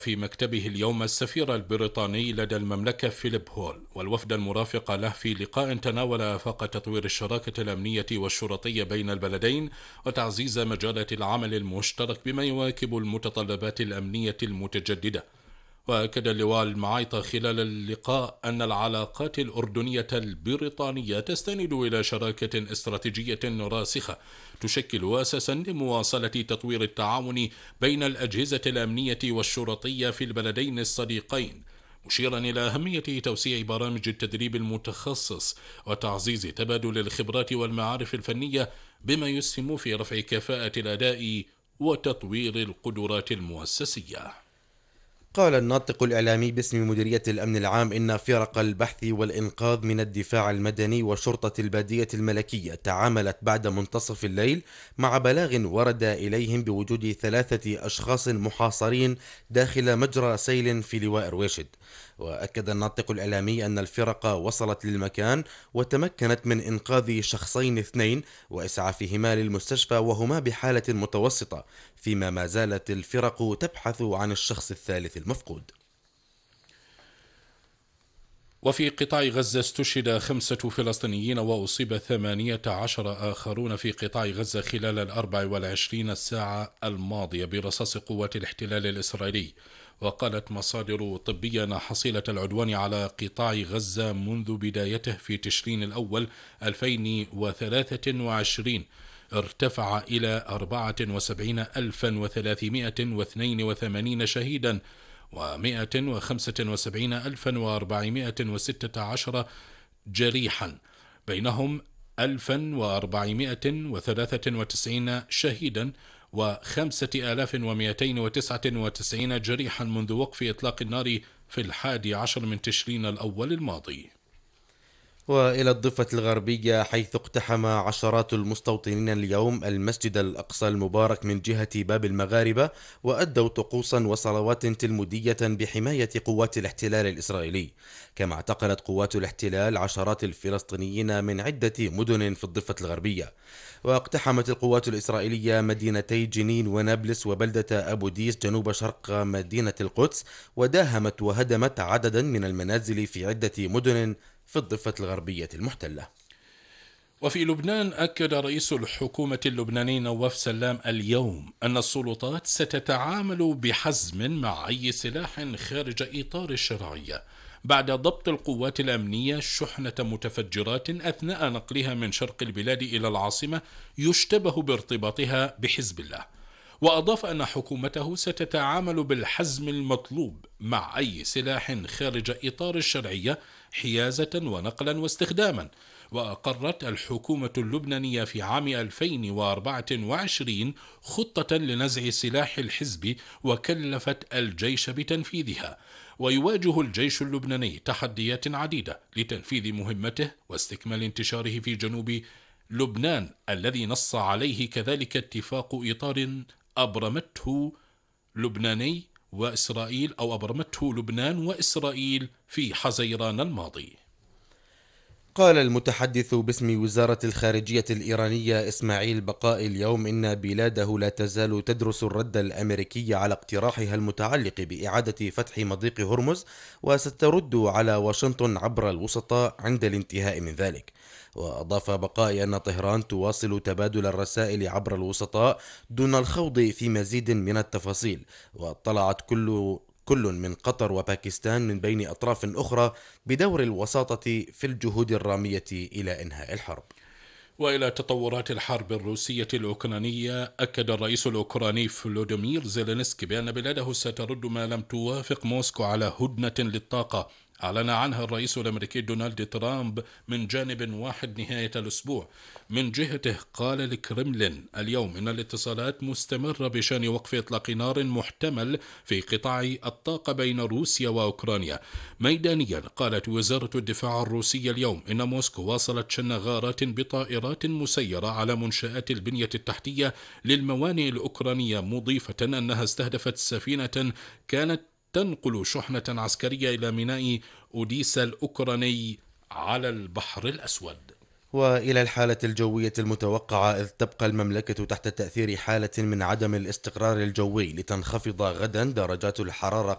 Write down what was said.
في مكتبه اليوم السفير البريطاني لدى المملكة فيليب هول والوفد المرافق له في لقاء تناول آفاق تطوير الشراكة الأمنية والشرطية بين البلدين وتعزيز مجالات العمل المشترك بما يواكب المتطلبات الأمنية المتجددة. وأكد اللواء المعايطة خلال اللقاء أن العلاقات الأردنية البريطانية تستند إلى شراكة استراتيجية راسخة تشكل أساسا لمواصلة تطوير التعاون بين الأجهزة الأمنية والشرطية في البلدين الصديقين، مشيرا إلى أهمية توسيع برامج التدريب المتخصص وتعزيز تبادل الخبرات والمعارف الفنية بما يسهم في رفع كفاءة الأداء وتطوير القدرات المؤسسية. قال الناطق الإعلامي باسم مديرية الأمن العام إن فرق البحث والإنقاذ من الدفاع المدني وشرطة البادية الملكية تعاملت بعد منتصف الليل مع بلاغ ورد إليهم بوجود 3 أشخاص محاصرين داخل مجرى سيل في لواء رويشد. وأكد الناطق الإعلامي أن الفرق وصلت للمكان وتمكنت من إنقاذ شخصين اثنين وإسعافهما للمستشفى وهما بحالة متوسطة، فيما ما زالت الفرق تبحث عن الشخص الثالث المفقود. وفي قطاع غزة استشهد 5 فلسطينيين وأصيب 18 آخرون في قطاع غزة خلال 24 ساعة الماضية برصاص قوات الاحتلال الإسرائيلي. وقالت مصادر طبية أن حصيلة العدوان على قطاع غزة منذ بدايته في تشرين الأول 2023 ارتفع إلى 74,382 شهيدا و175,416 جريحا، بينهم 1493 شهيدا و5299 جريحا منذ وقف إطلاق النار في 11 من تشرين الأول الماضي. وإلى الضفة الغربية، حيث اقتحم عشرات المستوطنين اليوم المسجد الأقصى المبارك من جهة باب المغاربة، وأدوا طقوسا وصلوات تلمودية بحماية قوات الاحتلال الإسرائيلي. كما اعتقلت قوات الاحتلال عشرات الفلسطينيين من عدة مدن في الضفة الغربية. واقتحمت القوات الإسرائيلية مدينتي جنين ونابلس وبلدة أبو ديس جنوب شرق مدينة القدس، وداهمت وهدمت عددا من المنازل في عدة مدن في الضفة الغربية المحتلة. وفي لبنان أكد رئيس الحكومة اللبناني نواف سلام اليوم أن السلطات ستتعامل بحزم مع أي سلاح خارج إطار الشرعية بعد ضبط القوات الأمنية شحنة متفجرات أثناء نقلها من شرق البلاد إلى العاصمة يشتبه بارتباطها بحزب الله. وأضاف أن حكومته ستتعامل بالحزم المطلوب مع أي سلاح خارج إطار الشرعية حيازة ونقلا واستخداما. وأقرت الحكومة اللبنانية في عام 2024 خطة لنزع سلاح الحزب وكلفت الجيش بتنفيذها. ويواجه الجيش اللبناني تحديات عديدة لتنفيذ مهمته واستكمال انتشاره في جنوب لبنان الذي نص عليه كذلك اتفاق إطار أبرمته لبنان وإسرائيل في حزيران الماضي. قال المتحدث باسم وزارة الخارجية الإيرانية إسماعيل بقاء اليوم إن بلاده لا تزال تدرس الرد الأمريكي على اقتراحها المتعلق بإعادة فتح مضيق هرمز، وسترد على واشنطن عبر الوسطاء عند الانتهاء من ذلك. وأضاف بقاء أن طهران تواصل تبادل الرسائل عبر الوسطاء دون الخوض في مزيد من التفاصيل، واطلعت كل من قطر وباكستان من بين أطراف أخرى بدور الوساطة في الجهود الرامية إلى إنهاء الحرب. وإلى تطورات الحرب الروسية الأوكرانية، أكد الرئيس الأوكراني فلوديمير زيلينسكي بأن بلاده سترد ما لم توافق موسكو على هدنة للطاقة أعلن عنها الرئيس الأمريكي دونالد ترامب من جانب واحد نهاية الأسبوع. من جهته قال الكرملين اليوم إن الاتصالات مستمرة بشأن وقف إطلاق نار محتمل في قطاع الطاقة بين روسيا وأوكرانيا. ميدانيا قالت وزارة الدفاع الروسية اليوم إن موسكو واصلت شن غارات بطائرات مسيرة على منشآت البنية التحتية للموانئ الأوكرانية، مضيفة أنها استهدفت سفينة كانت تنقل شحنة عسكرية إلى ميناء أوديسا الأوكراني على البحر الأسود. وإلى الحالة الجوية المتوقعة، إذ تبقى المملكة تحت تأثير حالة من عدم الاستقرار الجوي، لتنخفض غدا درجات الحرارة